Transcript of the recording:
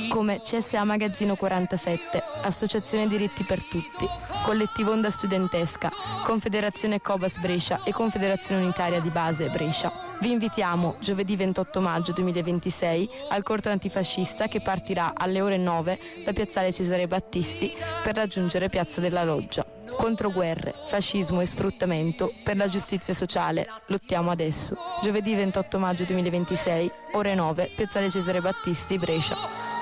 come CSA Magazzino 47, Associazione Diritti per Tutti, Collettivo Onda Studentesca, Confederazione Cobas Brescia e Confederazione Unitaria di Base Brescia. Vi invitiamo giovedì 28 maggio 2026 al corteo antifascista che partirà alle ore 9 da Piazzale Cesare Battisti per raggiungere Piazza della Loggia. Contro guerre, fascismo e sfruttamento, per la giustizia sociale, lottiamo adesso. Giovedì 28 maggio 2026, ore 9, Piazzale Cesare Battisti, Brescia.